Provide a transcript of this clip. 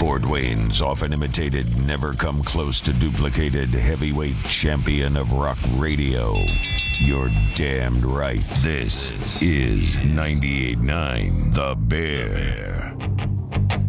Fort Wayne's often imitated, never come close to duplicated heavyweight champion of rock radio. You're damned right. This is 98.9 The Bear.